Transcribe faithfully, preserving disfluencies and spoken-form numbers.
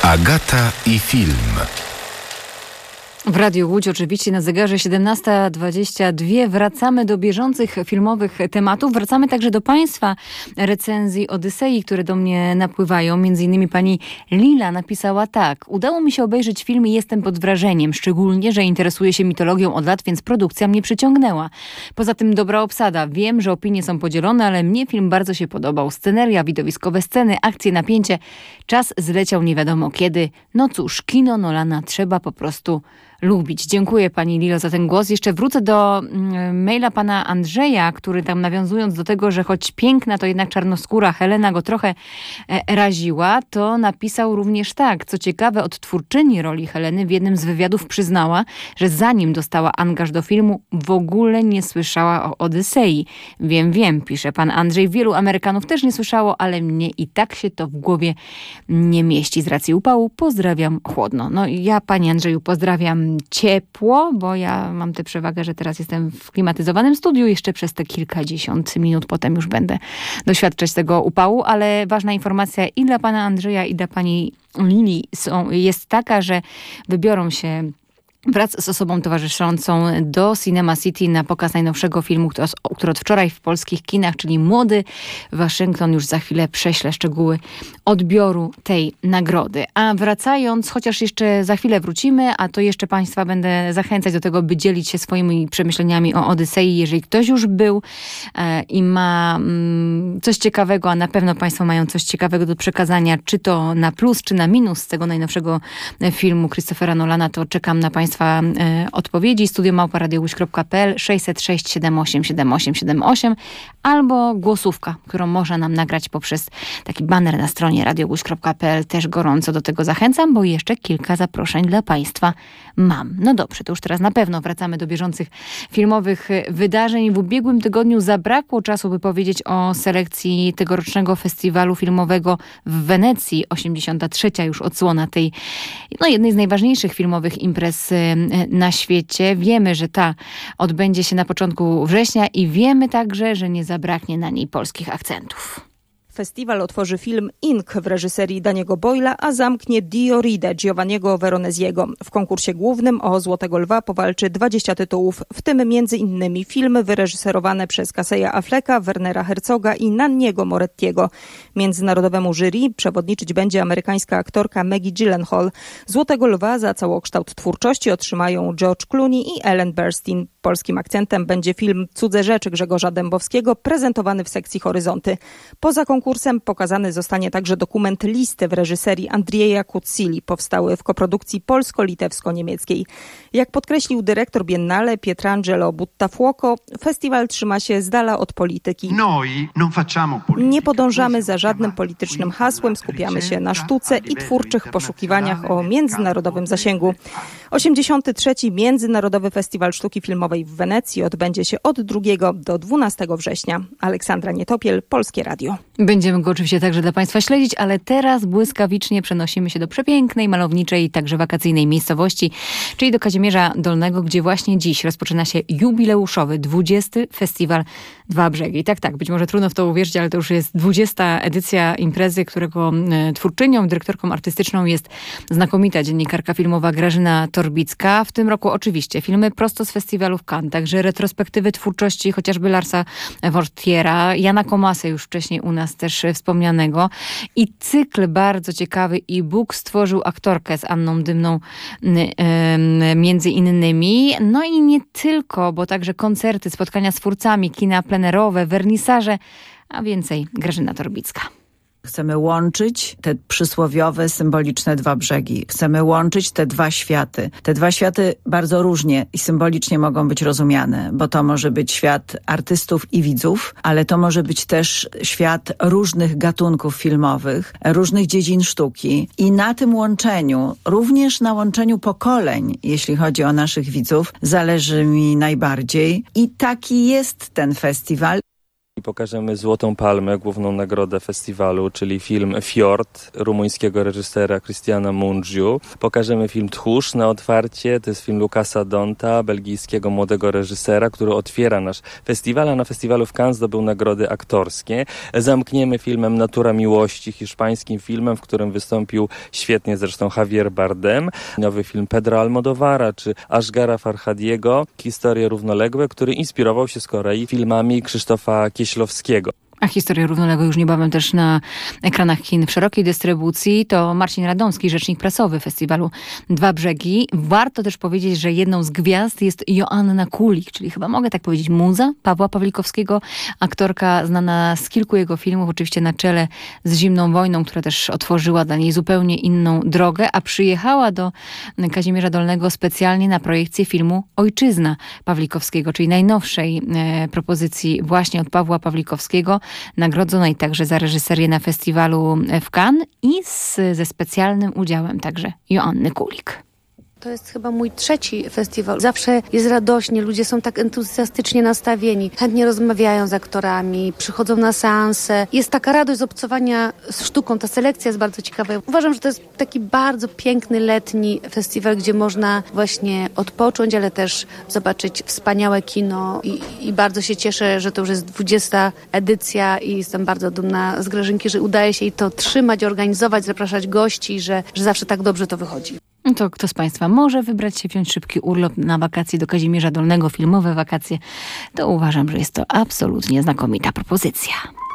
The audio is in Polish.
Agata i film. W Radiu Łódź oczywiście na zegarze siedemnasta dwadzieścia dwa. Wracamy do bieżących filmowych tematów. Wracamy także do Państwa recenzji Odysei, które do mnie napływają. Między innymi pani Lila napisała tak. Udało mi się obejrzeć film i jestem pod wrażeniem. Szczególnie, że interesuję się mitologią od lat, więc produkcja mnie przyciągnęła. Poza tym dobra obsada. Wiem, że opinie są podzielone, ale mnie film bardzo się podobał. Sceneria, widowiskowe sceny, akcje, napięcie. Czas zleciał nie wiadomo kiedy. No cóż, kino Nolana trzeba po prostu lubić. Dziękuję pani Lilo za ten głos. Jeszcze wrócę do mm, maila pana Andrzeja, który tam nawiązując do tego, że choć piękna, to jednak czarnoskóra Helena go trochę e, raziła, to napisał również tak. Co ciekawe, odtwórczyni roli Heleny w jednym z wywiadów przyznała, że zanim dostała angaż do filmu, w ogóle nie słyszała o Odysei. Wiem, wiem, pisze pan Andrzej. Wielu Amerykanów też nie słyszało, ale mnie i tak się to w głowie nie mieści. Z racji upału pozdrawiam chłodno. No i ja, panie Andrzeju, pozdrawiam ciepło, bo ja mam tę przewagę, że teraz jestem w klimatyzowanym studiu. Jeszcze przez te kilkadziesiąt minut potem już będę doświadczać tego upału, ale ważna informacja i dla pana Andrzeja, i dla pani Lili są, jest taka, że wybiorą się wraz z osobą towarzyszącą do Cinema City na pokaz najnowszego filmu, który od wczoraj w polskich kinach, czyli Młody Waszyngton. Już za chwilę prześlę szczegóły odbioru tej nagrody. A wracając, chociaż jeszcze za chwilę wrócimy, a to jeszcze państwa będę zachęcać do tego, by dzielić się swoimi przemyśleniami o Odysei. Jeżeli ktoś już był e, i ma mm, coś ciekawego, a na pewno państwo mają coś ciekawego do przekazania, czy to na plus, czy na minus z tego najnowszego filmu Christophera Nolana, to czekam na państwa odpowiedzi. Studio małpa radio łódź kropka p l sześćset sześć siedem osiem siedem osiem siedem osiem albo głosówka, którą można nam nagrać poprzez taki baner na stronie radio łódź kropka p l. Też gorąco do tego zachęcam, bo jeszcze kilka zaproszeń dla państwa mam. No dobrze, to już teraz na pewno wracamy do bieżących filmowych wydarzeń. W ubiegłym tygodniu zabrakło czasu, by powiedzieć o selekcji tegorocznego festiwalu filmowego w Wenecji. osiemdziesiąta trzecia już odsłona tej, no, jednej z najważniejszych filmowych imprez na świecie. Wiemy, że ta odbędzie się na początku września i wiemy także, że nie zabraknie na niej polskich akcentów. Festiwal otworzy film Ink w reżyserii Daniego Boyla, a zamknie Dio Ride Giovanniego Veronesiego. W konkursie głównym o Złotego Lwa powalczy dwadzieścia tytułów, w tym między innymi filmy wyreżyserowane przez Cassaya Afflecka, Wernera Herzoga i Nanniego Morettiego. Międzynarodowemu jury przewodniczyć będzie amerykańska aktorka Maggie Gyllenhaal. Złotego Lwa za całokształt twórczości otrzymają George Clooney i Ellen Burstyn. Polskim akcentem będzie film Cudze rzeczy Grzegorza Dębowskiego, prezentowany w sekcji Horyzonty. Poza konkursem pokazany zostanie także dokument Listy w reżyserii Andrieja Kutsili, powstały w koprodukcji polsko-litewsko-niemieckiej. Jak podkreślił dyrektor Biennale Pietrangelo Buttafuoco, festiwal trzyma się z dala od polityki. Nie podążamy za żadnym politycznym hasłem, skupiamy się na sztuce i twórczych poszukiwaniach o międzynarodowym zasięgu. osiemdziesiąty trzeci Międzynarodowy Festiwal Sztuki Filmowej w Wenecji odbędzie się od drugiego do dwunastego września. Aleksandra Nietopiel, Polskie Radio. Będziemy go oczywiście także dla państwa śledzić, ale teraz błyskawicznie przenosimy się do przepięknej, malowniczej, także wakacyjnej miejscowości, czyli do Kazimierza Dolnego, gdzie właśnie dziś rozpoczyna się jubileuszowy dwudziesty Festiwal Dwa Brzegi. Tak, tak, być może trudno w to uwierzyć, ale to już jest dwudziesta edycja imprezy, którego twórczynią, dyrektorką artystyczną jest znakomita dziennikarka filmowa Grażyna Torbicka. W tym roku oczywiście filmy prosto z festiwalu w Cannes, także retrospektywy twórczości chociażby Larsa Wortiera, Jana Komasy już wcześniej u nas też wspomnianego i cykl bardzo ciekawy e-book stworzył aktorkę z Anną Dymną między innymi. No i nie tylko, bo także koncerty, spotkania z twórcami, kina plenerowe, wernisaże, a więcej Grażyna Torbicka. Chcemy łączyć te przysłowiowe, symboliczne dwa brzegi. Chcemy łączyć te dwa światy. Te dwa światy bardzo różnie i symbolicznie mogą być rozumiane, bo to może być świat artystów i widzów, ale to może być też świat różnych gatunków filmowych, różnych dziedzin sztuki. I na tym łączeniu, również na łączeniu pokoleń, jeśli chodzi o naszych widzów, zależy mi najbardziej. I taki jest ten festiwal. I pokażemy Złotą Palmę, główną nagrodę festiwalu, czyli film Fjord rumuńskiego reżysera Cristiana Mungiu. Pokażemy film Tchórz na otwarcie, to jest film Lukasa Donta, belgijskiego młodego reżysera, który otwiera nasz festiwal, a na festiwalu w Cannes zdobył nagrody aktorskie. Zamkniemy filmem Natura Miłości, hiszpańskim filmem, w którym wystąpił świetnie zresztą Javier Bardem. Nowy film Pedro Almodovara czy Ashgara Farhadiego, Historie równoległe, który inspirował się z kolei filmami Krzysztofa Kieślowskiego. A historię równoległą już niebawem też na ekranach kin w szerokiej dystrybucji. To Marcin Radomski, rzecznik prasowy festiwalu Dwa Brzegi. Warto też powiedzieć, że jedną z gwiazd jest Joanna Kulik, czyli chyba mogę tak powiedzieć muza Pawła Pawlikowskiego. Aktorka znana z kilku jego filmów, oczywiście na czele z Zimną wojną, która też otworzyła dla niej zupełnie inną drogę, a przyjechała do Kazimierza Dolnego specjalnie na projekcję filmu Ojczyzna Pawlikowskiego, czyli najnowszej e, propozycji właśnie od Pawła Pawlikowskiego, nagrodzonej także za reżyserię na festiwalu w Cannes i z, ze specjalnym udziałem także Joanny Kulik. To jest chyba mój trzeci festiwal. Zawsze jest radośnie, ludzie są tak entuzjastycznie nastawieni, chętnie rozmawiają z aktorami, przychodzą na seanse. Jest taka radość z obcowania z sztuką, ta selekcja jest bardzo ciekawa. Uważam, że to jest taki bardzo piękny, letni festiwal, gdzie można właśnie odpocząć, ale też zobaczyć wspaniałe kino i, i bardzo się cieszę, że to już jest dwudziesta edycja i jestem bardzo dumna z Grażynki, że udaje się jej to trzymać, organizować, zapraszać gości, że, że zawsze tak dobrze to wychodzi. To kto z Państwa może wybrać się, wziąć szybki urlop na wakacje do Kazimierza Dolnego, filmowe wakacje, to uważam, że jest to absolutnie znakomita propozycja.